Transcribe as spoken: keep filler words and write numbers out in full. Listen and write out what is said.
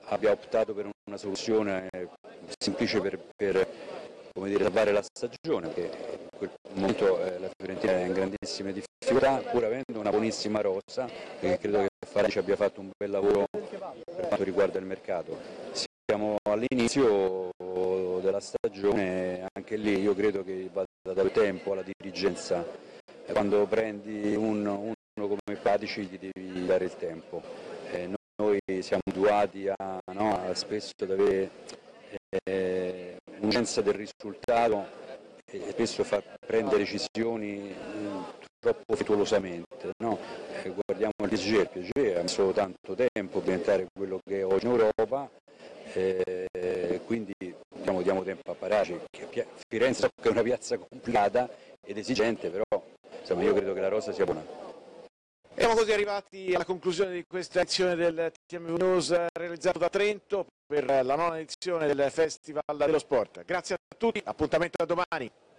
abbia optato per una soluzione semplice per, per come dire, salvare la stagione, perché in quel momento eh, la Fiorentina è in grandissime difficoltà, pur avendo una buonissima rosa, e credo che Faranci abbia fatto un bel lavoro per quanto riguarda il mercato. Siamo all'inizio della stagione, anche lì io credo che vada dal tempo alla dirigenza, quando prendi un, uno come Padici gli devi dare il tempo. Eh, noi siamo abituati a, no, a spesso ad avere eh, un'urgenza del risultato e spesso far prendere decisioni mh, troppo frettolosamente, no? Eh, guardiamo il P S G, il P S G ha messo tanto tempo per diventare quello che è oggi in Europa, eh, quindi diciamo, diamo tempo a Paraci, che Firenze è una piazza complicata ed esigente, però insomma, io credo che la rosa sia buona. Siamo così arrivati alla conclusione di questa edizione del T M V News realizzato da Trento per la nona edizione del Festival dello Sport. Grazie a tutti, appuntamento a domani.